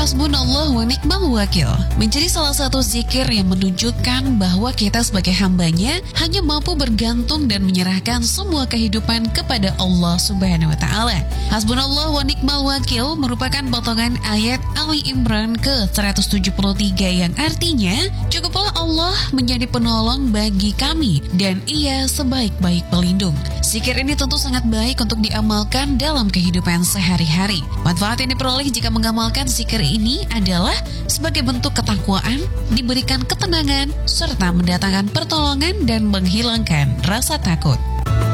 Hasbunallah wa ni'mal wakil menjadi salah satu zikir yang menunjukkan bahwa kita sebagai hambanya hanya mampu bergantung dan menyerahkan semua kehidupan kepada Allah Subhanahu wa Ta'ala. Hasbunallah wa ni'mal wakil merupakan potongan ayat Ali Imran ke-173 yang artinya, cukuplah Allah menjadi penolong bagi kami dan Ia sebaik-baik pelindung. Zikir ini tentu sangat baik untuk diamalkan dalam kehidupan sehari-hari. Manfaat yang diperoleh jika mengamalkan zikir ini adalah sebagai bentuk ketakwaan, diberikan ketenangan, serta mendatangkan pertolongan dan menghilangkan rasa takut.